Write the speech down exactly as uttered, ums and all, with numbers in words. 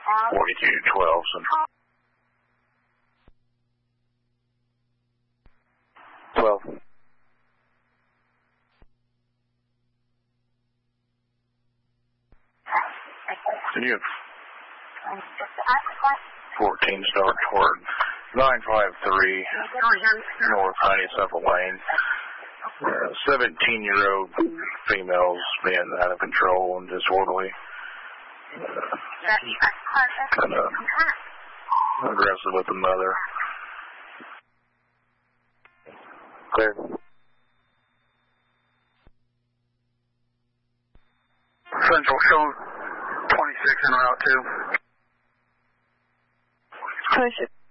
forty-two twelve. twelve. Can you fourteen star toward nine five three North Honeysuckle Lane. seventeen-year-old females being out of control and disorderly. Uh, kind of aggressive with the mother. Clear. Central show twenty-six en route two. Push it.